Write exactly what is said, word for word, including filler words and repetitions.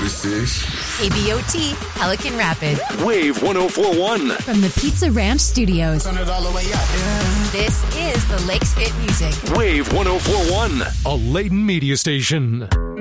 this is? K B O T, Pelican Rapid. Wave one oh four point one. From the Pizza Ranch Studios. Turn it all the way up. Yeah. This is the Lakes Fit Music. Wave one oh four point one. A Layton media station.